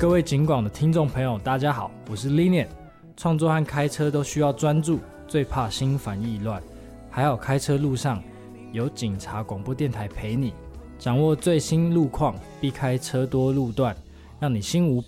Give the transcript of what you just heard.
各位警广的听众朋友，大家好，我是 Linian。创作和开车都需要专注，最怕心烦意乱。还好开车路上有警察广播电台陪你，掌握最新路况，避开车多路段，让你心无